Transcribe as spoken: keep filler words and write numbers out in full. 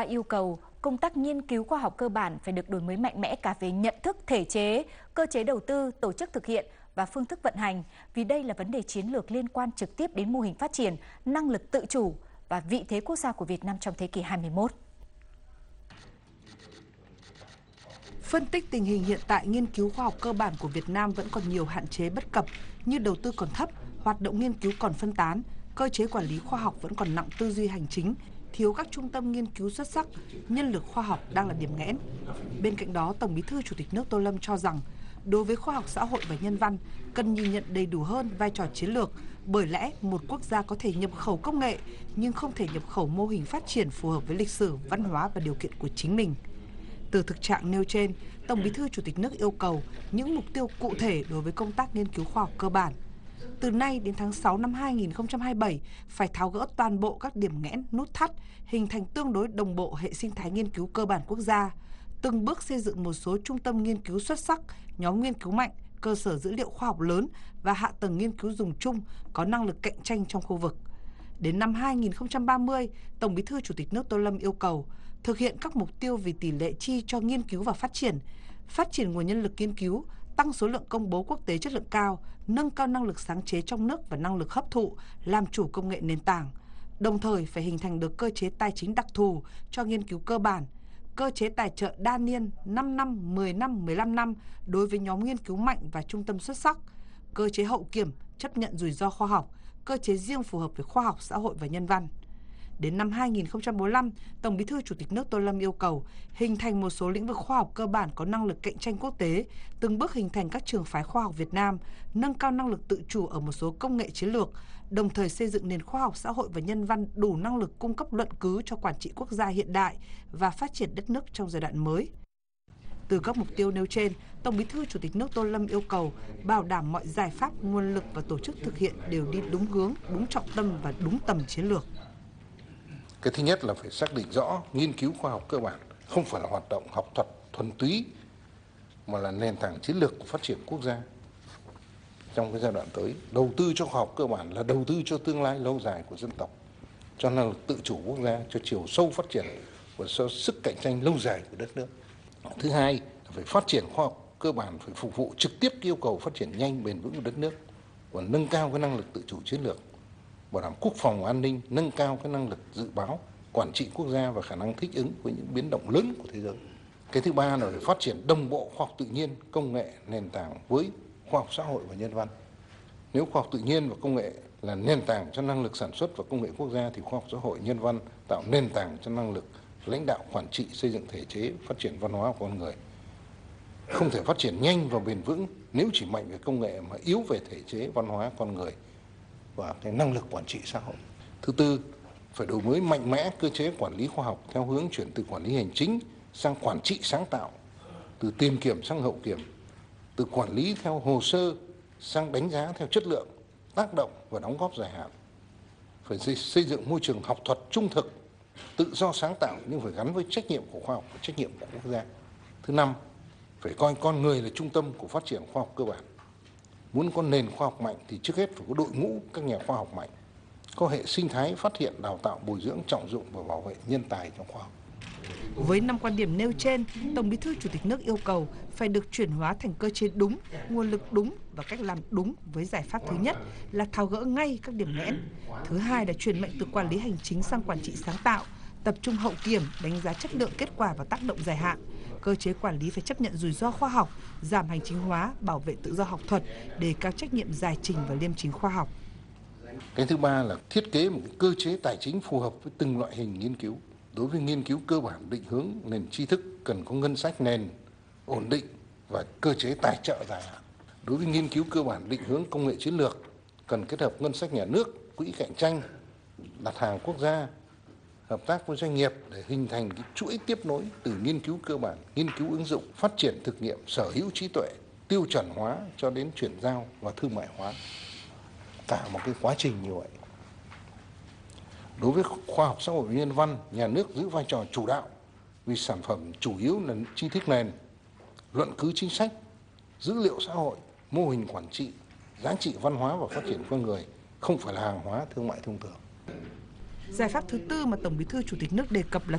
yêu cầu công tác nghiên cứu khoa học cơ bản phải được đổi mới mạnh mẽ cả về nhận thức, thể chế, cơ chế đầu tư, tổ chức thực hiện và phương thức vận hành, vì đây là vấn đề chiến lược liên quan trực tiếp đến mô hình phát triển, năng lực tự chủ và vị thế quốc gia của Việt Nam trong thế kỷ hai mươi mốt. Phân tích tình hình hiện tại, nghiên cứu khoa học cơ bản của Việt Nam vẫn còn nhiều hạn chế bất cập như đầu tư còn thấp, hoạt động nghiên cứu còn phân tán, cơ chế quản lý khoa học vẫn còn nặng tư duy hành chính, thiếu các trung tâm nghiên cứu xuất sắc, nhân lực khoa học đang là điểm nghẽn. Bên cạnh đó, Tổng Bí thư Chủ tịch nước Tô Lâm cho rằng, đối với khoa học xã hội và nhân văn, cần nhìn nhận đầy đủ hơn vai trò chiến lược, bởi lẽ một quốc gia có thể nhập khẩu công nghệ nhưng không thể nhập khẩu mô hình phát triển phù hợp với lịch sử, văn hóa và điều kiện của chính mình. Từ thực trạng nêu trên, Tổng Bí thư Chủ tịch nước yêu cầu những mục tiêu cụ thể đối với công tác nghiên cứu khoa học cơ bản. Từ nay đến tháng sáu năm hai nghìn không trăm hai mươi bảy, phải tháo gỡ toàn bộ các điểm nghẽn, nút thắt, hình thành tương đối đồng bộ hệ sinh thái nghiên cứu cơ bản quốc gia, từng bước xây dựng một số trung tâm nghiên cứu xuất sắc, nhóm nghiên cứu mạnh, cơ sở dữ liệu khoa học lớn và hạ tầng nghiên cứu dùng chung có năng lực cạnh tranh trong khu vực. Đến năm hai nghìn không trăm ba mươi, Tổng Bí thư Chủ tịch nước Tô Lâm yêu cầu thực hiện các mục tiêu vì tỷ lệ chi cho nghiên cứu và phát triển, phát triển nguồn nhân lực nghiên cứu, tăng số lượng công bố quốc tế chất lượng cao, nâng cao năng lực sáng chế trong nước và năng lực hấp thụ, làm chủ công nghệ nền tảng. Đồng thời phải hình thành được cơ chế tài chính đặc thù cho nghiên cứu cơ bản, cơ chế tài trợ đa niên năm năm, mười năm, mười lăm năm đối với nhóm nghiên cứu mạnh và trung tâm xuất sắc, cơ chế hậu kiểm chấp nhận rủi ro khoa học, cơ chế riêng phù hợp với khoa học, xã hội và nhân văn. Đến năm hai nghìn không trăm bốn mươi lăm, Tổng Bí thư Chủ tịch nước Tô Lâm yêu cầu hình thành một số lĩnh vực khoa học cơ bản có năng lực cạnh tranh quốc tế, từng bước hình thành các trường phái khoa học Việt Nam, nâng cao năng lực tự chủ ở một số công nghệ chiến lược, đồng thời xây dựng nền khoa học xã hội và nhân văn đủ năng lực cung cấp luận cứ cho quản trị quốc gia hiện đại và phát triển đất nước trong giai đoạn mới. Từ các mục tiêu nêu trên, Tổng Bí thư Chủ tịch nước Tô Lâm yêu cầu bảo đảm mọi giải pháp, nguồn lực và tổ chức thực hiện đều đi đúng hướng, đúng trọng tâm và đúng tầm chiến lược. Cái thứ nhất là phải xác định rõ nghiên cứu khoa học cơ bản không phải là hoạt động học thuật thuần túy mà là nền tảng chiến lược của phát triển quốc gia. Trong cái giai đoạn tới, đầu tư cho khoa học cơ bản là đầu tư cho tương lai lâu dài của dân tộc, cho năng lực tự chủ quốc gia, cho chiều sâu phát triển và cho sức cạnh tranh lâu dài của đất nước. Thứ hai là phải phát triển khoa học cơ bản phải phục vụ trực tiếp yêu cầu phát triển nhanh, bền vững của đất nước và nâng cao cái năng lực tự chủ chiến lược, bảo đảm quốc phòng an ninh, nâng cao cái năng lực dự báo, quản trị quốc gia và khả năng thích ứng với những biến động lớn của thế giới. Cái thứ ba là phải phát triển đồng bộ khoa học tự nhiên, công nghệ, nền tảng với khoa học xã hội và nhân văn. Nếu khoa học tự nhiên và công nghệ là nền tảng cho năng lực sản xuất và công nghệ quốc gia thì khoa học xã hội nhân văn tạo nền tảng cho năng lực lãnh đạo, quản trị, xây dựng thể chế, phát triển văn hóa của con người. Không thể phát triển nhanh và bền vững nếu chỉ mạnh về công nghệ mà yếu về thể chế, văn hóa con người và cái năng lực quản trị xã hội. Thứ tư, phải đổi mới mạnh mẽ cơ chế quản lý khoa học theo hướng chuyển từ quản lý hành chính sang quản trị sáng tạo, từ tiền kiểm sang hậu kiểm, từ quản lý theo hồ sơ sang đánh giá theo chất lượng, tác động và đóng góp dài hạn. Phải xây dựng môi trường học thuật trung thực, tự do sáng tạo nhưng phải gắn với trách nhiệm của khoa học và trách nhiệm của quốc gia. Thứ năm, phải coi con người là trung tâm của phát triển khoa học cơ bản. Muốn có nền khoa học mạnh thì trước hết phải có đội ngũ các nhà khoa học mạnh, có hệ sinh thái phát hiện, đào tạo, bồi dưỡng, trọng dụng và bảo vệ nhân tài trong khoa học. Với năm quan điểm nêu trên, Tổng Bí thư Chủ tịch nước yêu cầu phải được chuyển hóa thành cơ chế đúng, nguồn lực đúng và cách làm đúng với giải pháp thứ nhất là tháo gỡ ngay các điểm nghẽn. Thứ hai là chuyển mệnh từ quản lý hành chính sang quản trị sáng tạo, tập trung hậu kiểm, đánh giá chất lượng kết quả và tác động dài hạn. Cơ chế quản lý phải chấp nhận rủi ro khoa học, giảm hành chính hóa, bảo vệ tự do học thuật, đề cao trách nhiệm giải trình và liêm chính khoa học. Cái thứ ba là thiết kế một cái cơ chế tài chính phù hợp với từng loại hình nghiên cứu. Đối với nghiên cứu cơ bản định hướng nền tri thức cần có ngân sách nền ổn định và cơ chế tài trợ dài hạn. Đối với nghiên cứu cơ bản định hướng công nghệ chiến lược cần kết hợp ngân sách nhà nước, quỹ cạnh tranh, đặt hàng quốc gia, hợp tác với doanh nghiệp để hình thành cái chuỗi tiếp nối từ nghiên cứu cơ bản, nghiên cứu ứng dụng, phát triển thực nghiệm, sở hữu trí tuệ, tiêu chuẩn hóa cho đến chuyển giao và thương mại hóa. Cả một cái quá trình như vậy. Đối với khoa học xã hội và nhân văn, nhà nước giữ vai trò chủ đạo vì sản phẩm chủ yếu là tri thức nền, luận cứ chính sách, dữ liệu xã hội, mô hình quản trị, giá trị văn hóa và phát triển con người, không phải là hàng hóa thương mại thông thường. Giải pháp thứ tư mà Tổng Bí thư Chủ tịch nước đề cập là